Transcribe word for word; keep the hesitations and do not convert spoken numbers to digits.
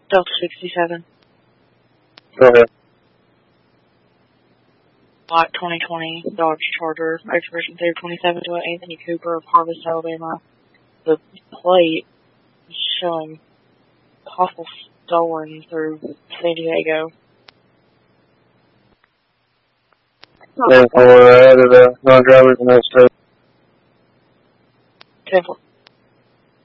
Delta sixty-seven. Go ahead. Lot twenty twenty Dodge Charger, expiration three twenty-seven to Anthony Cooper of Harvest, Alabama. The plate is showing possible stolen through San Diego. And for uh, added uh, non-drivers in that state. Temple.